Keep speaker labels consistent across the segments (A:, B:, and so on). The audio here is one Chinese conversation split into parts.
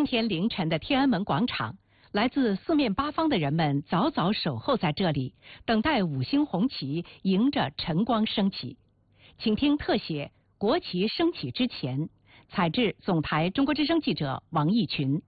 A: 今天凌晨的天安门广场，来自四面八方的人们早早守候在这里，等待五星红旗迎着晨光升起。请听特写：国旗升起之前。采制总台中国之声记者王义群。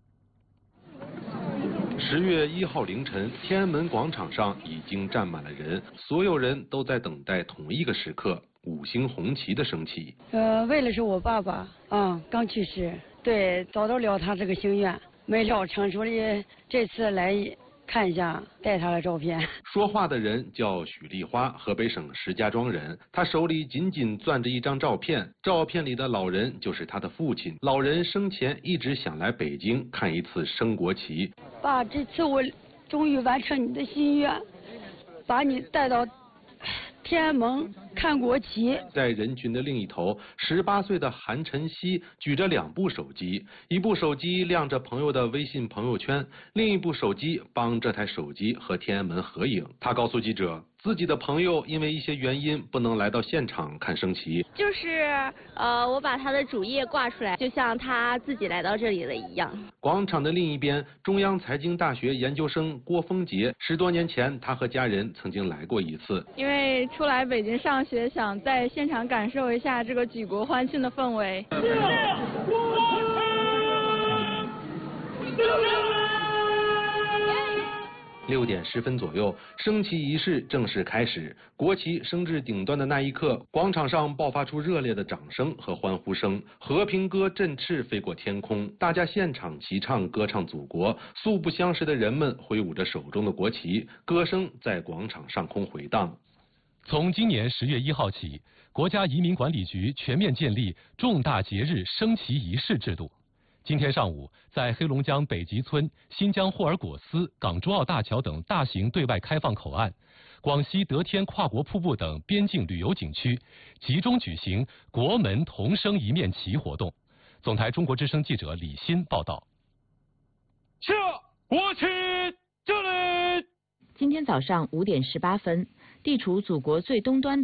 B: 10月1号凌晨，天安门广场上已经站满了人，所有人都在等待同一个时刻——五星红旗的升起。
C: 为了是我爸爸刚去世，对，早都了他这个心愿，没料成熟的这次来看一下，带他的照片。
B: 说话的人叫许丽花，河北省石家庄人。他手里紧紧攥着一张照片，照片里的老人就是他的父亲。老人生前一直想来北京看一次升国旗。
C: 爸，这次我终于完成你的心愿，把你带到天安门看国旗。
B: 在人群的另一头，18岁的韩晨曦举着2部手机，一部手机亮着朋友的微信朋友圈，另一部手机帮这台手机和天安门合影。他告诉记者，自己的朋友因为一些原因不能来到现场看升旗，
D: 就是我把他的主页挂出来，就像他自己来到这里了一样。
B: 广场的另一边，中央财经大学研究生郭峰杰，10多年前他和家人曾经来过一次。
E: 因为出来北京上学，想在现场感受一下这个举国欢庆的氛围。
B: 6点10分左右，升旗仪式正式开始。国旗升至顶端的那一刻，广场上爆发出热烈的掌声和欢呼声，和平歌振翅飞过天空，大家现场齐唱歌唱祖国。素不相识的人们挥舞着手中的国旗，歌声在广场上空回荡。
F: 从今年10月1号起，国家移民管理局全面建立重大节日升旗仪式制度。今天上午，在黑龙江北极村、新疆霍尔果斯、港珠澳大桥等大型对外开放口岸，广西德天跨国瀑布等边境旅游景区，集中举行国门同升一面旗活动。总台中国之声记者李欣报道。
G: 下国旗敬礼。
H: 今天早上5点18分，地处祖国最东端的